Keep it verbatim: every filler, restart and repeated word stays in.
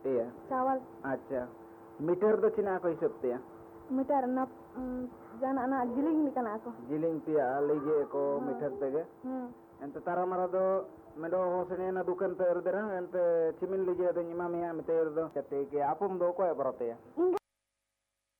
iya Cawal acha meter do cina ko hisap ya meter na jana anak jiling ni kana ako. jiling pia lege ko meter tege Hmm. ente tara mara do medo hosene na dukan ter derang ente cimin lege do nyima mia meter do cete ke apum do ko ya brote ya